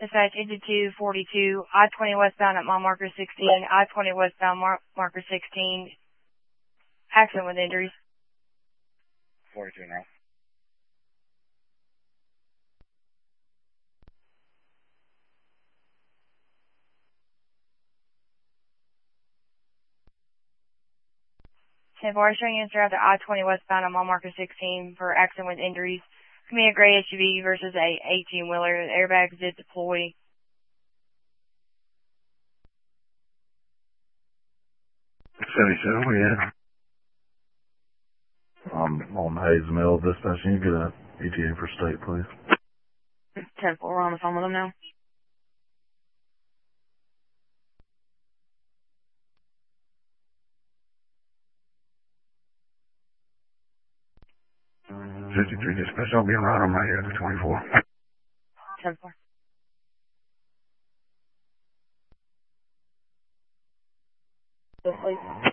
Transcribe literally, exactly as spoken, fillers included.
dispatch, engine two forty-two, I twenty westbound at mile marker sixteen, I twenty westbound mar marker sixteen, accident with injuries. forty-two now. ten four, showing answer after I twenty westbound at mile marker sixteen for accident with injuries. Could be a gray S U V versus a eighteen-wheeler. The airbags did deploy. seventy-seven, we had. I'm on Hayes Mill dispatch. Can you get a E T A for state, please? ten four, we're on the phone with them now. fifty-three dispatch, I'll be right on my head to twenty-four. ten four. Yes, please.